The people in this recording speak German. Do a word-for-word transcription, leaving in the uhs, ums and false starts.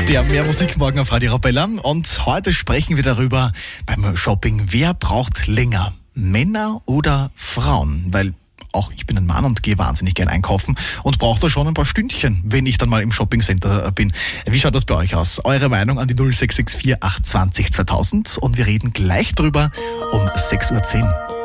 Der mehr Musikmorgen auf Radio Arabella. Und heute sprechen wir darüber beim Shopping, wer braucht länger? Männer oder Frauen? Weil auch ich bin ein Mann und gehe wahnsinnig gern einkaufen und brauche da schon ein paar Stündchen, wenn ich dann mal im Shoppingcenter bin. Wie schaut das bei euch aus? Eure Meinung an die null sechs sechs vier acht zwei null zweitausend und wir reden gleich drüber um sechs Uhr zehn.